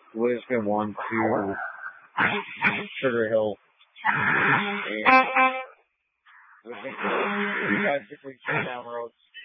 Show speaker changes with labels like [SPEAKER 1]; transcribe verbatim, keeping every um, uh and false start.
[SPEAKER 1] Lisbon one to Sugar Hill. And basically shut down roads.